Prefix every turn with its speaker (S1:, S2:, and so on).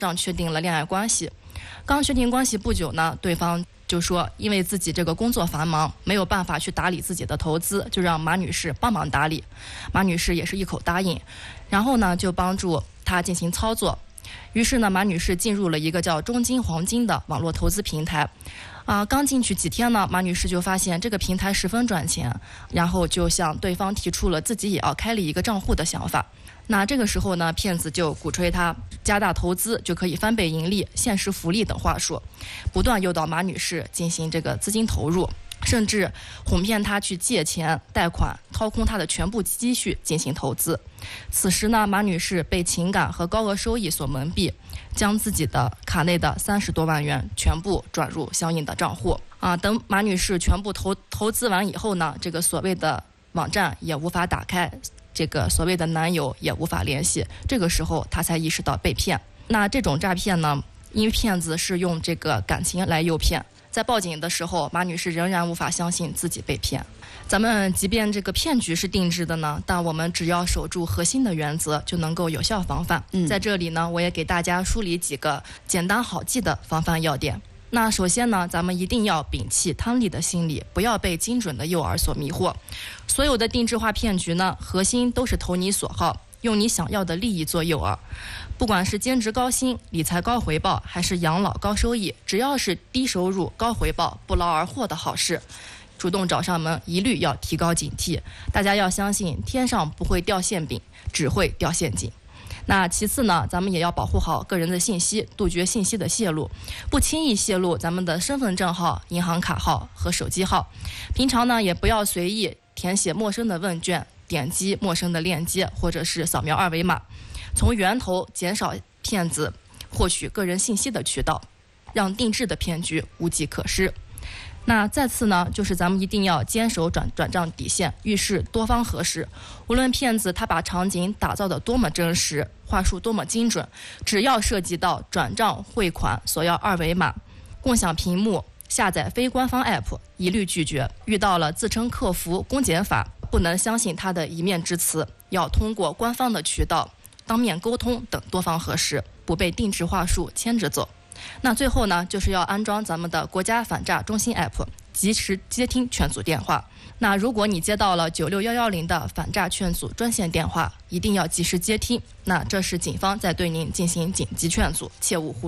S1: 上确定了恋爱关系。刚确定关系不久呢，对方就说因为自己这个工作繁忙，没有办法去打理自己的投资，就让马女士帮忙打理。马女士也是一口答应，然后呢就帮助她进行操作。于是呢，马女士进入了一个叫中金黄金的网络投资平台。刚进去几天呢，马女士就发现这个平台十分赚钱，然后就向对方提出了自己也要开立一个账户的想法。那这个时候呢，骗子就鼓吹他加大投资就可以翻倍盈利、限时福利等话术，不断诱导马女士进行这个资金投入，甚至哄骗她去借钱、贷款，掏空她的全部积蓄进行投资。此时呢，马女士被情感和高额收益所蒙蔽，将自己的卡内的30多万元全部转入相应的账户。等马女士全部投资完以后呢，这个所谓的网站也无法打开，这个所谓的男友也无法联系。这个时候她才意识到被骗。那这种诈骗呢，因为骗子是用这个感情来诱骗，在报警的时候，马女士仍然无法相信自己被骗。咱们即便这个骗局是定制的呢，但我们只要守住核心的原则，就能够有效防范。在这里呢，我也给大家梳理几个简单好记的防范要点。那首先呢，咱们一定要摒弃贪利的心理，不要被精准的诱饵所迷惑。所有的定制化骗局呢，核心都是投你所好，用你想要的利益做诱饵。不管是兼职高薪、理财高回报，还是养老高收益，只要是低收入高回报、不劳而获的好事，主动找上门，一律要提高警惕。大家要相信，天上不会掉馅饼，只会掉陷阱。那其次呢，咱们也要保护好个人的信息，杜绝信息的泄露，不轻易泄露咱们的身份证号、银行卡号和手机号。平常呢，也不要随意填写陌生的问卷，点击陌生的链接，或者是扫描2维码，从源头减少骗子获取个人信息的渠道，让定制的骗局无计可施。那再次呢，就是咱们一定要坚守转账底线，遇事多方核实。无论骗子他把场景打造的多么真实，话术多么精准，只要涉及到转账、汇款、索要2维码、共享屏幕、下载非官方 app， 一律拒绝。遇到了自称客服、公检法，不能相信他的一面之词，要通过官方的渠道当面沟通等多方核实，不被定制话术牵着走。那最后呢，就是要安装咱们的国家反诈中心 app， 及时接听劝阻电话。那如果你接到了96110的反诈劝阻专线电话，一定要及时接听。那这是警方在对您进行紧急劝阻，切勿忽视。